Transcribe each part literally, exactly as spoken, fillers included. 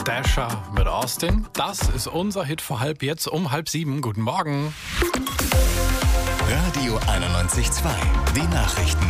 Dasher mit Austin. Das ist unser Hit vor halb jetzt um halb sieben. Guten Morgen. Radio einundneunzig Komma zwei. Die Nachrichten.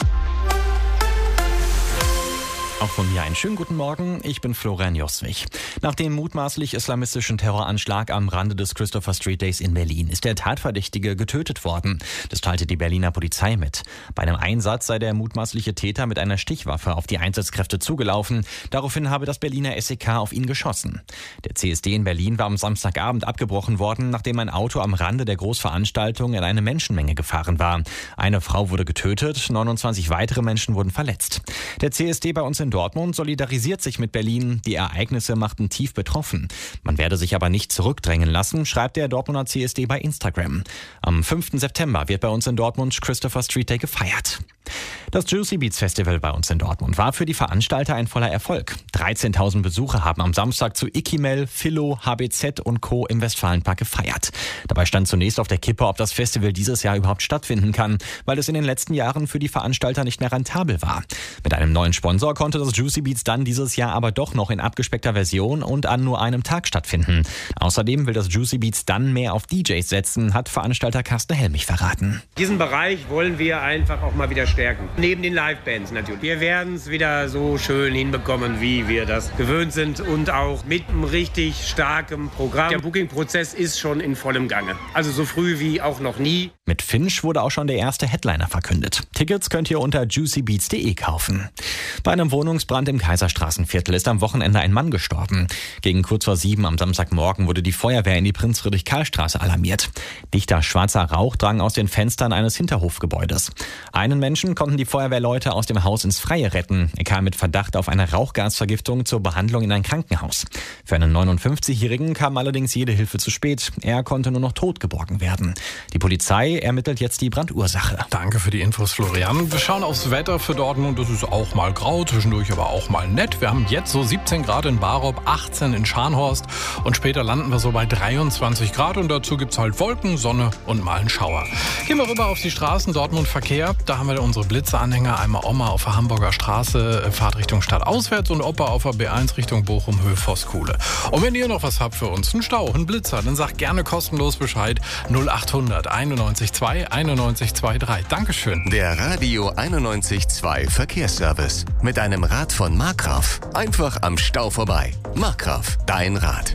Auch von mir einen schönen guten Morgen, ich bin Florian Joswig. Nach dem mutmaßlich islamistischen Terroranschlag am Rande des Christopher Street Days in Berlin ist der Tatverdächtige getötet worden. Das teilte die Berliner Polizei mit. Bei einem Einsatz sei der mutmaßliche Täter mit einer Stichwaffe auf die Einsatzkräfte zugelaufen. Daraufhin habe das Berliner S E K auf ihn geschossen. Der C S D in Berlin war am Samstagabend abgebrochen worden, nachdem ein Auto am Rande der Großveranstaltung in eine Menschenmenge gefahren war. Eine Frau wurde getötet, neunundzwanzig weitere Menschen wurden verletzt. Der C S D bei uns in Dortmund solidarisiert sich mit Berlin. Die Ereignisse machten tief betroffen. Man werde sich aber nicht zurückdrängen lassen, schreibt der Dortmunder C S D bei Instagram. Am fünften September wird bei uns in Dortmund Christopher Street Day gefeiert. Das Juicy Beats Festival bei uns in Dortmund war für die Veranstalter ein voller Erfolg. dreizehntausend Besucher haben am Samstag zu Ikimel, Philo, H B Z und Co. im Westfalenpark gefeiert. Dabei stand zunächst auf der Kippe, ob das Festival dieses Jahr überhaupt stattfinden kann, weil es in den letzten Jahren für die Veranstalter nicht mehr rentabel war. Mit einem neuen Sponsor konnte das Juicy Beats dann dieses Jahr aber doch noch in abgespeckter Version und an nur einem Tag stattfinden. Außerdem will das Juicy Beats dann mehr auf D Js setzen, hat Veranstalter Carsten Helmich verraten. Diesen Bereich wollen wir einfach auch mal wieder stärken. Neben den Live-Bands natürlich. Wir werden es wieder so schön hinbekommen, wie wir das gewöhnt sind und auch mit einem richtig starken Programm. Der Booking-Prozess ist schon in vollem Gange. Also so früh wie auch noch nie. Mit Finch wurde auch schon der erste Headliner verkündet. Tickets könnt ihr unter juicy beats punkt de kaufen. Bei einem Wohnungsbrand im Kaiserstraßenviertel ist am Wochenende ein Mann gestorben. Gegen kurz vor sieben am Samstagmorgen wurde die Feuerwehr in die Prinz-Friedrich-Karl-Straße alarmiert. Dichter schwarzer Rauch drang aus den Fenstern eines Hinterhofgebäudes. Einen Menschen konnten die Feuerwehrleute aus dem Haus ins Freie retten. Er kam mit Verdacht auf eine Rauchgasvergiftung zur Behandlung in ein Krankenhaus. Für einen neunundfünfzigjährigen kam allerdings jede Hilfe zu spät. Er konnte nur noch tot geborgen werden. Die Polizei ermittelt jetzt die Brandursache. Danke für die Infos, Florian. Wir schauen aufs Wetter für Dortmund. Das ist auch mal grau, zwischendurch aber auch mal nett. Wir haben jetzt so siebzehn Grad in Barop, achtzehn in Scharnhorst und später landen wir so bei dreiundzwanzig Grad und dazu gibt's halt Wolken, Sonne und mal einen Schauer. Gehen wir rüber auf die Straßen, Dortmund Verkehr. Da haben wir unsere Blitzeanhänger, einmal Oma auf der Hamburger Straße, Fahrt Richtung Stadt auswärts und Opa auf der B eins Richtung Bochum, Höhe Voskuhle. Und wenn ihr noch was habt für uns, einen Stau, einen Blitzer, dann sagt gerne kostenlos Bescheid. null achthundert einundneunzig zwei einundneunzig drei. Dankeschön. Der Radio einundneunzig Komma zwei Verkehrsservice. Mit einem Rad von Markgraf. Einfach am Stau vorbei. Markgraf, dein Rad.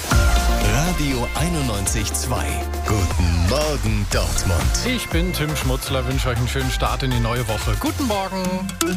Radio einundneunzig Komma zwei. Guten Morgen, Dortmund. Ich bin Tim Schmutzler, wünsche euch einen schönen Start in die neue Woche. Guten Morgen.